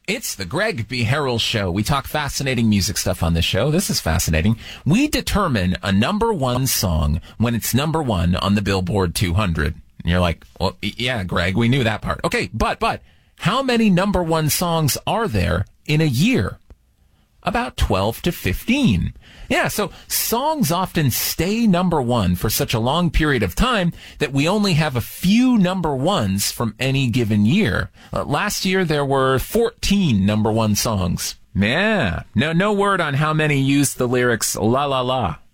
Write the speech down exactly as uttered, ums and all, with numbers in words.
It's the Greg B. Harrell Show. We talk fascinating music stuff on this show. This is fascinating. We determine a number one song when it's number one on the Billboard two hundred. And you're like, well, yeah, Greg, we knew that part. Okay, but, but, how many number one songs are there in a year? About twelve to fifteen. Yeah, so songs often stay number one for such a long period of time that we only have a few number ones from any given year. Uh, last year, there were fourteen number one songs. Yeah, no, no word on how many used the lyrics la la la.